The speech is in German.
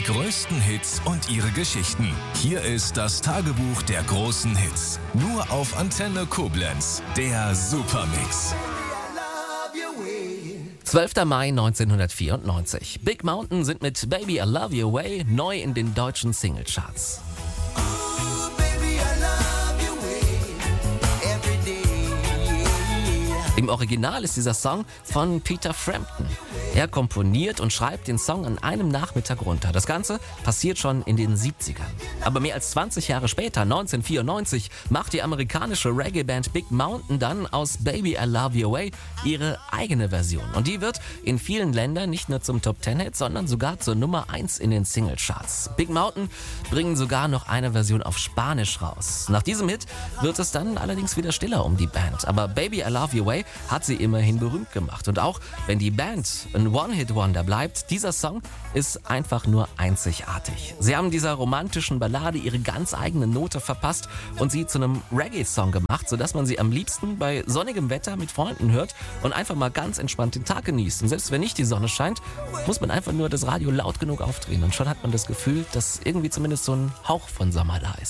Die größten Hits und ihre Geschichten. Hier ist das Tagebuch der großen Hits. Nur auf Antenne Koblenz. Der Supermix. 12. Mai 1994. Big Mountain sind mit Baby I Love You Way neu in den deutschen Singlecharts. Im Original ist dieser Song von Peter Frampton. Er komponiert und schreibt den Song an einem Nachmittag runter. Das Ganze passiert schon in den 70ern. Aber mehr als 20 Jahre später, 1994, macht die amerikanische Reggae-Band Big Mountain dann aus Baby I Love You Way ihre eigene Version. Und die wird in vielen Ländern nicht nur zum Top-10-Hit, sondern sogar zur Nummer 1 in den Singlecharts. Big Mountain bringen sogar noch eine Version auf Spanisch raus. Nach diesem Hit wird es dann allerdings wieder stiller um die Band. Aber Baby I Love You Way hat sie immerhin berühmt gemacht. Und auch wenn die Band ein One-Hit-Wonder bleibt, dieser Song ist einfach nur einzigartig. Sie haben dieser romantischen Ballade ihre ganz eigene Note verpasst und sie zu einem Reggae-Song gemacht, sodass man sie am liebsten bei sonnigem Wetter mit Freunden hört und einfach mal ganz entspannt den Tag genießt. Und selbst wenn nicht die Sonne scheint, muss man einfach nur das Radio laut genug aufdrehen und schon hat man das Gefühl, dass irgendwie zumindest so ein Hauch von Sommer da ist.